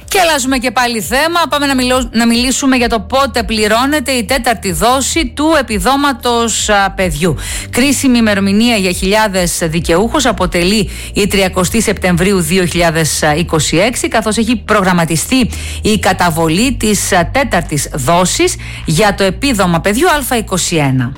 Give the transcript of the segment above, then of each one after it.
Και αλλάζουμε και πάλι θέμα. Πάμε να μιλήσουμε για το πότε πληρώνεται η τέταρτη δόση του επιδόματος παιδιού. Κρίσιμη ημερομηνία για χιλιάδες δικαιούχους αποτελεί η 30 Σεπτεμβρίου 2026, καθώς έχει προγραμματιστεί η καταβολή της τέταρτης δόσης για το επίδομα παιδιού Α21.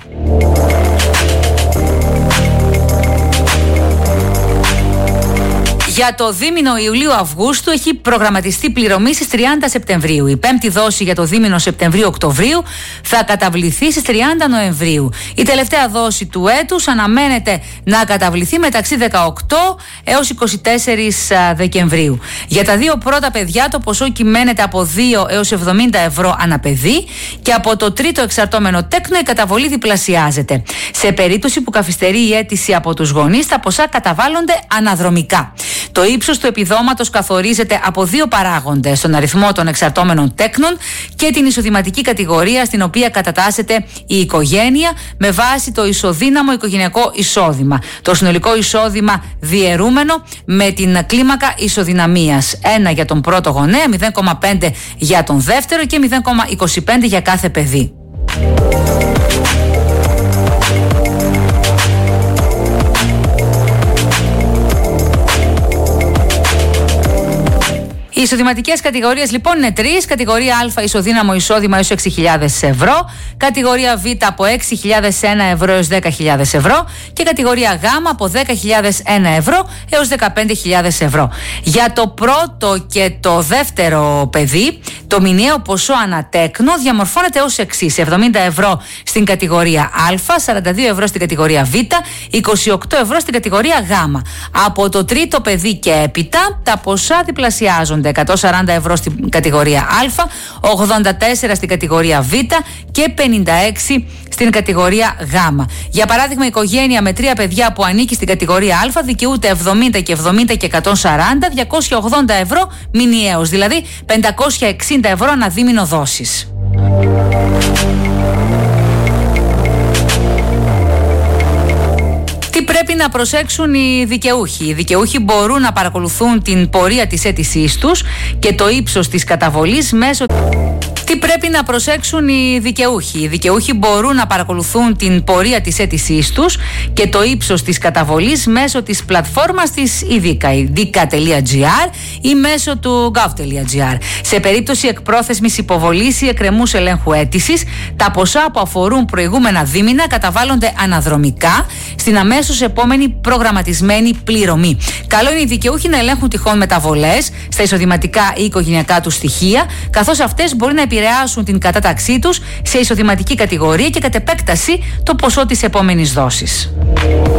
Για το δίμηνο Ιουλίου-Αυγούστου έχει προγραμματιστεί πληρωμή στις 30 Σεπτεμβρίου. Η πέμπτη δόση για το δίμηνο Σεπτεμβρίου-Οκτωβρίου θα καταβληθεί στις 30 Νοεμβρίου. Η τελευταία δόση του έτους αναμένεται να καταβληθεί μεταξύ 18 έως 24 Δεκεμβρίου. Για τα δύο πρώτα παιδιά το ποσό κυμαίνεται από 2 έως 70 ευρώ ανά παιδί και από το τρίτο εξαρτώμενο τέκνο η καταβολή διπλασιάζεται. Σε περίπτωση που καθυστερεί η αίτηση από τους γονείς, τα ποσά καταβάλλονται αναδρομικά. Το ύψος του επιδόματος καθορίζεται από δύο παράγοντες: τον αριθμό των εξαρτώμενων τέκνων και την εισοδηματική κατηγορία στην οποία κατατάσσεται η οικογένεια με βάση το ισοδύναμο οικογενειακό εισόδημα. Το συνολικό εισόδημα διαιρούμενο με την κλίμακα ισοδυναμίας. 1 για τον πρώτο γονέα, 0,5 για τον δεύτερο και 0,25 για κάθε παιδί. Οι εισοδηματικές κατηγορίες λοιπόν είναι τρεις. Κατηγορία Α, ισοδύναμο εισόδημα έως 6.000 ευρώ. Κατηγορία Β από 6.001 ευρώ έως 10.000 ευρώ. Και κατηγορία Γ από 10.001 ευρώ έως 15.000 ευρώ. Για το πρώτο και το δεύτερο παιδί, το μηνιαίο ποσό ανατέκνο διαμορφώνεται ως εξής: 70 ευρώ στην κατηγορία Α, 42 ευρώ στην κατηγορία Β, 28 ευρώ στην κατηγορία Γ. Από το τρίτο παιδί και έπειτα τα ποσά διπλασιάζονται. 140 ευρώ στην κατηγορία Α, 84 στην κατηγορία Β και 56 στην κατηγορία Γ. Για παράδειγμα, η οικογένεια με 3 παιδιά που ανήκει στην κατηγορία Α δικαιούται 70 και 70 και 140, 280 ευρώ μηνιαίως, δηλαδή 560 ευρώ ανά δίμηνο δόσης. Τι πρέπει να προσέξουν οι δικαιούχοι? Οι δικαιούχοι μπορούν να παρακολουθούν την πορεία της αίτησής τους και το ύψος της καταβολής μέσω... Τι πρέπει να προσέξουν οι δικαιούχοι? Οι δικαιούχοι μπορούν να παρακολουθούν την πορεία της αίτησής τους και το ύψος της καταβολής μέσω της πλατφόρμας της idica.gr ή μέσω του gov.gr. Σε περίπτωση εκπρόθεσμης υποβολής ή εκκρεμούς ελέγχου αίτησης, τα ποσά που αφορούν προηγούμενα δίμηνα καταβάλλονται αναδρομικά στην αμέσως επόμενη προγραμματισμένη πληρωμή. Καλό είναι οι δικαιούχοι να ελέγχουν τυχόν μεταβολές στα εισοδηματικά ή οικογενειακά τους στοιχεία, καθώς αυτές μπορεί να επηρεάσουν την κατάταξή τους σε εισοδηματική κατηγορία και κατ' επέκταση το ποσό της επόμενης δόσης.